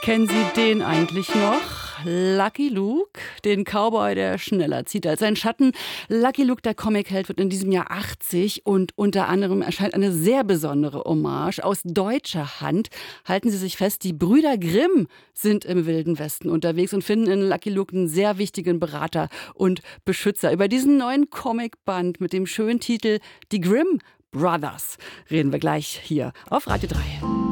Kennen Sie den eigentlich noch? Lucky Luke, den Cowboy, der schneller zieht als sein Schatten. Lucky Luke, der Comicheld, wird in diesem Jahr 80 und unter anderem erscheint eine sehr besondere Hommage aus deutscher Hand. Halten Sie sich fest, die Brüder Grimm sind im Wilden Westen unterwegs und finden in Lucky Luke einen sehr wichtigen Berater und Beschützer. Über diesen neuen Comicband mit dem schönen Titel Die Grimm Brothers reden wir gleich hier auf Radio 3.